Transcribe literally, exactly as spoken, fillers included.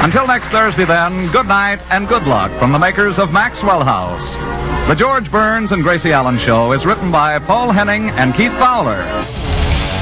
Until next Thursday, then, good night and good luck from the makers of Maxwell House. The George Burns and Gracie Allen Show is written by Paul Henning and Keith Fowler.